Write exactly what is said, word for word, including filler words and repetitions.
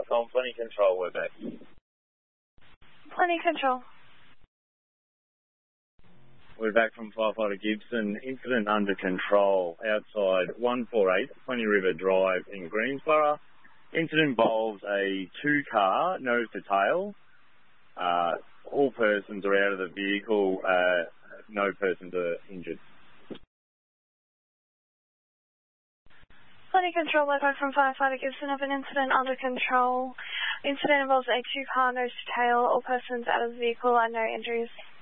com, plenty control, we're back. Plenty control. We're back from Firefighter Gibson. Incident under control outside one forty-eight, Plenty River Drive in Greensborough. Incident involves a two-car, nose to tail. Uh, all persons are out of the vehicle. Uh, no persons are injured. Plenty control, local from Firefighter Gibson of an incident under control. Incident involves a two-car, nose to tail. All persons out of the vehicle and no injuries.